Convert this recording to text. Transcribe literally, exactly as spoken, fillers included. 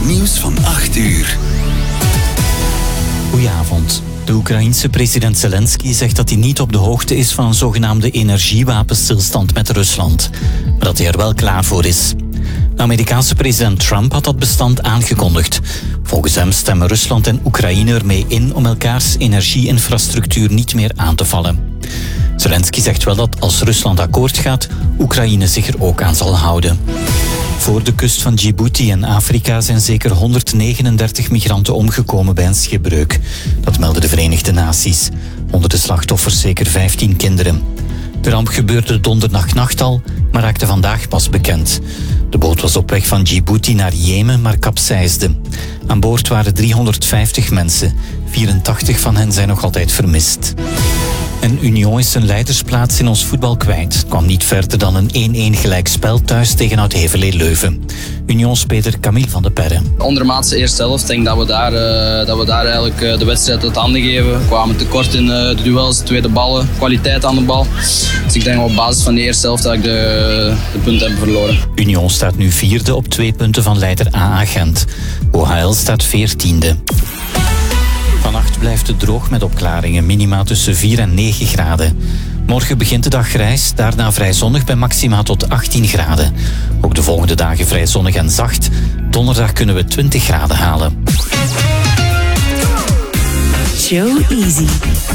nieuws van acht uur. Goedenavond. De Oekraïense president Zelensky zegt dat hij niet op de hoogte is van een zogenaamde energiewapenstilstand met Rusland, maar dat hij er wel klaar voor is. De Amerikaanse president Trump had dat bestand aangekondigd. Volgens hem stemmen Rusland en Oekraïne ermee in om elkaars energieinfrastructuur niet meer aan te vallen. Zelensky zegt wel dat als Rusland akkoord gaat, Oekraïne zich er ook aan zal houden. Voor de kust van Djibouti in Afrika zijn zeker honderdnegenendertig migranten omgekomen bij een schipbreuk. Dat melden de Verenigde Naties. Onder de slachtoffers zeker vijftien kinderen. De ramp gebeurde donderdagnacht al, maar raakte vandaag pas bekend. De boot was op weg van Djibouti naar Jemen, maar kapseisde. Aan boord waren driehonderdvijftig mensen. vierentachtig van hen zijn nog altijd vermist. En Union is zijn leidersplaats in ons voetbal kwijt. Het kwam niet verder dan een één-één gelijkspel thuis tegen Oud-Heverlee Leuven. Unionspeler Camille van de Perre. Ondermaatse eerste helft, ik denk dat we daar, uh, dat we daar eigenlijk uh, de wedstrijd uit handen geven. We kwamen tekort in uh, de duels, de tweede ballen, kwaliteit aan de bal. Dus ik denk dat we op basis van de eerste helft dat ik de, de punten hebben verloren. Union staat nu vierde op twee punten van leider A A Gent. O H L staat veertiende. Vannacht blijft het droog met opklaringen, minima tussen vier en negen graden. Morgen begint de dag grijs, daarna vrij zonnig bij maxima tot achttien graden. Ook de volgende dagen vrij zonnig en zacht. Donderdag kunnen we twintig graden halen. Joe Easy.